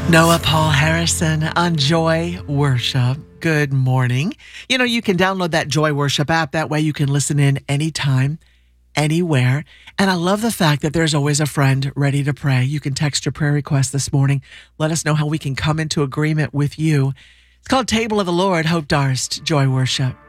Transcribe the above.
Noah Paul Harrison on Joy Worship. Good morning. You can download that Joy Worship app. That way you can listen in anytime, anywhere. And I love the fact that there's always a friend ready to pray. You can text your prayer request this morning. Let us know how we can come into agreement with you. It's called Table of the Lord, Hope Darst, Joy Worship.